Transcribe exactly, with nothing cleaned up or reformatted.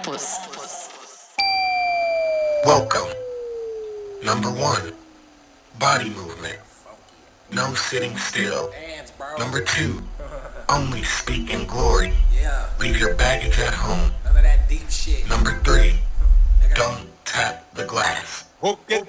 Opus. Welcome. Number one, body movement. No sitting still. Number two, only speak in glory. Leave your baggage at home. Number three, don't